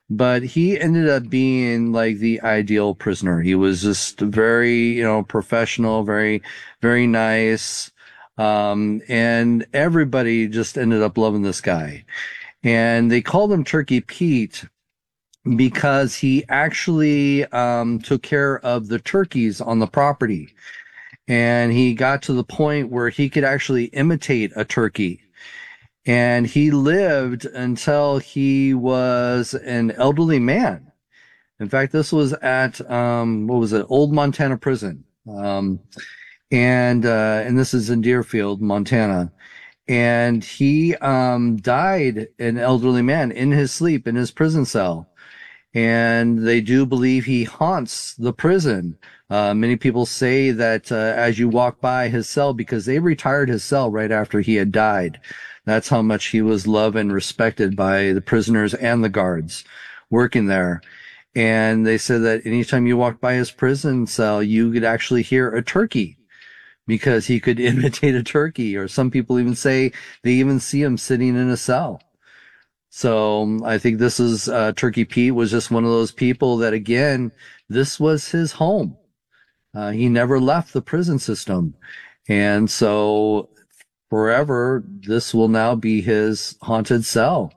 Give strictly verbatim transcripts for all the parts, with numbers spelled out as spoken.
but he ended up being like the ideal prisoner. He was just very, you know, professional, very, very nice. Um, and everybody just ended up loving this guy. And they called him Turkey Pete because he actually um, took care of the turkeys on the property. And he got to the point where he could actually imitate a turkey. And he lived until he was an elderly man. In fact, this was at, um, what was it? Old Montana Prison. Um, and, uh, and this is in Deerfield, Montana. And he, um, died an elderly man in his sleep in his prison cell. And they do believe he haunts the prison. Uh, many people say that, uh, as you walk by his cell, because they retired his cell right after he had died. That's how much he was loved and respected by the prisoners and the guards working there. And they said that anytime you walked by his prison cell, you could actually hear a turkey because he could imitate a turkey. Or some people even say they even see him sitting in a cell. So um, I think this is, uh, Turkey Pete was just one of those people that, again, this was his home. Uh, he never left the prison system. And so forever, this will now be his haunted cell.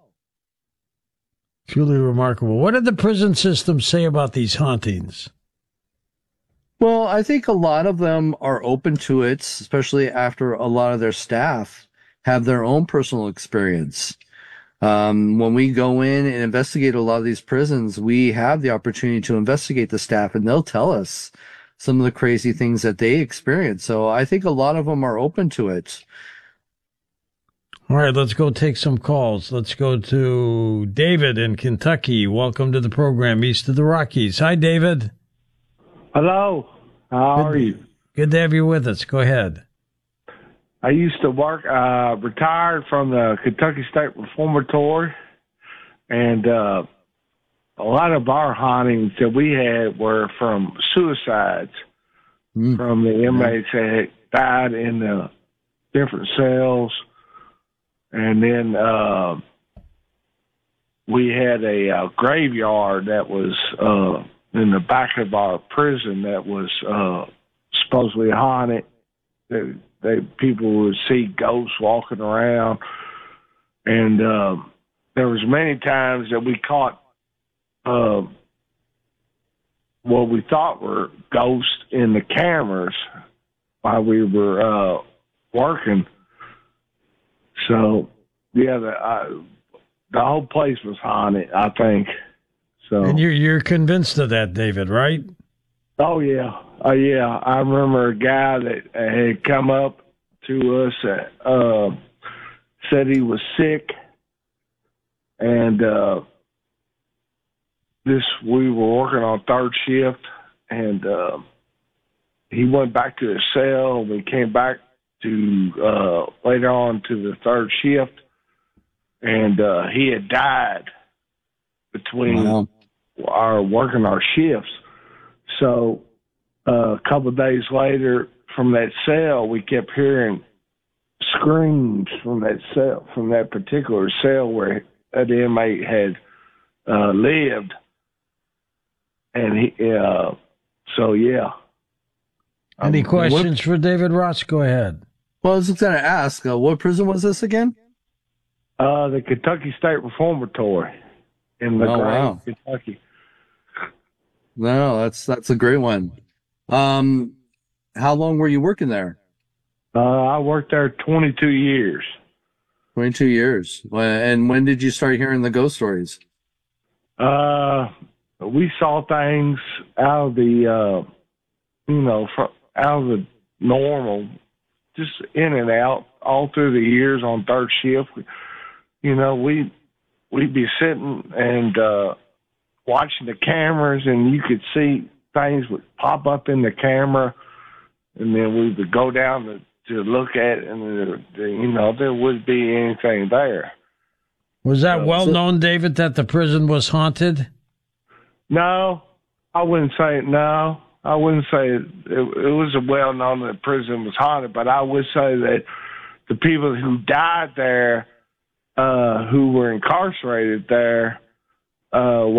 Truly remarkable. What did the prison system say about these hauntings? Well, I think a lot of them are open to it, especially after a lot of their staff have their own personal experience. Um, when we go in and investigate a lot of these prisons, we have the opportunity to investigate the staff, and they'll tell us some of the crazy things that they experience. So I think a lot of them are open to it. All right, let's go take some calls. Let's go to David in Kentucky. Welcome to the program, East of the Rockies. Hi, David. Hello. How good, are you? Good to have you with us. Go ahead. I used to work, uh, retired from the Kentucky State Reformatory, and uh, a lot of our hauntings that we had were from suicides mm. from the inmates that had died in the different cells. And then uh, we had a uh, graveyard that was uh, in the back of our prison that was uh, supposedly haunted. They, they, people would see ghosts walking around. And uh, there was many times that we caught uh, what we thought were ghosts in the cameras while we were uh, working. So, yeah, the, uh, the whole place was haunted, I think. So, and you're, you're convinced of that, David, right? Oh, yeah. Oh, yeah. I remember a guy that had come up to us, uh, uh, said he was sick, and uh, this we were working on third shift, and uh, he went back to his cell. We came back to uh, later on to the third shift, and uh, he had died between wow. our working our shifts. So uh, a couple of days later, from that cell, we kept hearing screams from that cell, from that particular cell where that inmate had uh, lived, and he. Uh, so yeah. Any um, questions what, for David Ross? Go ahead. Well, I was going to ask, uh, what prison was this again? Uh, the Kentucky State Reformatory in the oh, wow. Kentucky. No, that's that's a great one. Um, how long were you working there? Uh, I worked there twenty-two years. twenty-two years. And when did you start hearing the ghost stories? Uh, we saw things out of the, uh, you know, from, out of the normal, just in and out all through the years on third shift. You know, we, we'd be sitting and, uh, watching the cameras, and you could see things would pop up in the camera, and then we would go down to, to look at it, and, there, there, you know, there wouldn't be anything there. Was that So, well known, David, that the prison was haunted? No, I wouldn't say no. I wouldn't say it, it, it was well known that prison was haunted, but I would say that the people who died there, uh, who were incarcerated there, uh,